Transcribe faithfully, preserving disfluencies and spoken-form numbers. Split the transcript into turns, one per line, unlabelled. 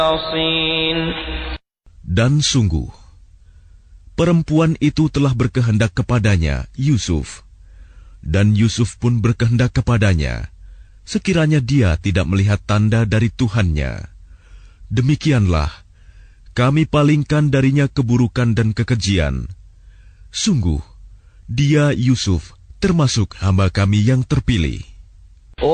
Dan sungguh, perempuan itu telah berkehendak kepadanya, Yusuf. Dan Yusuf pun berkehendak kepadanya, sekiranya dia tidak melihat tanda dari Tuhannya. Demikianlah, kami palingkan darinya keburukan dan kekejian. Sungguh, dia Yusuf termasuk hamba kami yang terpilih.